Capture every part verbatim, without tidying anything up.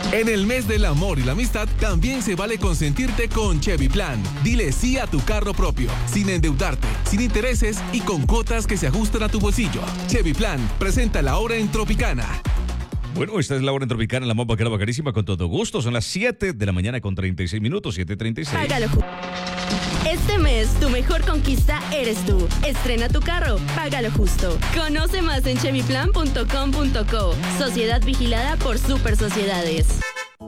En el mes del amor y la amistad, también se vale consentirte con Chevy Plan. Dile sí a tu carro propio, sin endeudarte, sin intereses y con cuotas que se ajustan a tu bolsillo. Chevy Plan presenta la hora en Tropicana. Bueno, esta es la hora en Tropicana, la más bacana, bacanísima, con todo gusto. Son las siete de la mañana con treinta y seis minutos, siete treinta y seis. Págalo. Este mes, tu mejor conquista eres tú. Estrena tu carro, págalo justo. Conoce más en chevy plan punto com punto co. Sociedad vigilada por Super Sociedades.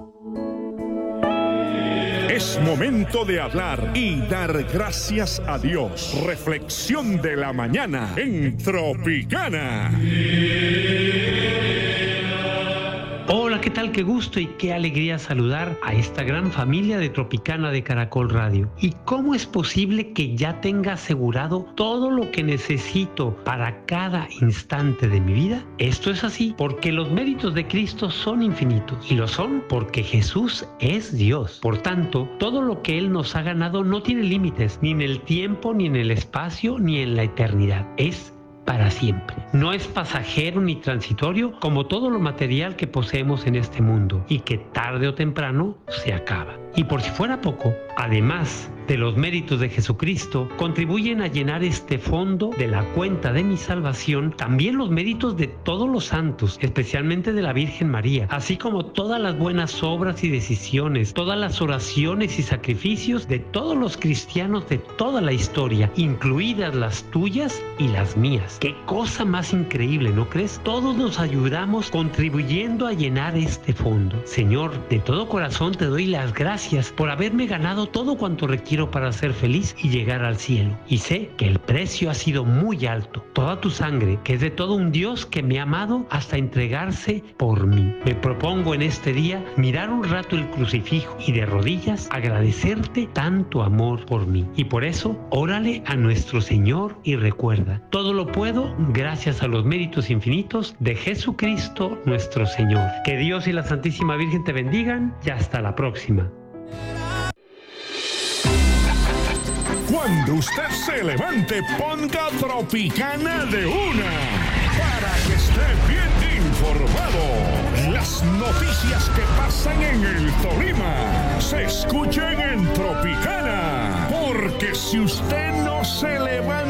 Es momento de hablar y dar gracias a Dios. Reflexión de la mañana en Tropicana. Hola, ¿qué tal? Qué gusto y qué alegría saludar a esta gran familia de Tropicana de Caracol Radio. ¿Y cómo es posible que ya tenga asegurado todo lo que necesito para cada instante de mi vida? Esto es así porque los méritos de Cristo son infinitos y lo son porque Jesús es Dios. Por tanto, todo lo que Él nos ha ganado no tiene límites, ni en el tiempo, ni en el espacio, ni en la eternidad. Es para siempre. No es pasajero ni transitorio como todo lo material que poseemos en este mundo y que tarde o temprano se acaba. Y por si fuera poco, además de los méritos de Jesucristo, contribuyen a llenar este fondo de la cuenta de mi salvación también los méritos de todos los santos, especialmente de la Virgen María, así como todas las buenas obras y decisiones, todas las oraciones y sacrificios de todos los cristianos de toda la historia, incluidas las tuyas y las mías. Qué cosa más increíble, ¿no crees? Todos nos ayudamos contribuyendo a llenar este fondo. Señor, de todo corazón te doy las gracias por haberme ganado todo cuanto requiero para ser feliz y llegar al cielo. Y sé que el precio ha sido muy alto. Toda tu sangre, que es de todo un Dios que me ha amado hasta entregarse por mí. Me propongo en este día mirar un rato el crucifijo y de rodillas agradecerte tanto amor por mí. Y por eso, órale a nuestro Señor y recuerda, todo lo puedo gracias a los méritos infinitos de Jesucristo nuestro Señor. Que Dios y la Santísima Virgen te bendigan y hasta la próxima. Cuando usted se levante, ponga Tropicana de una para que esté bien informado. Las noticias que pasan en el Tolima se escuchen en Tropicana, porque si usted no se levanta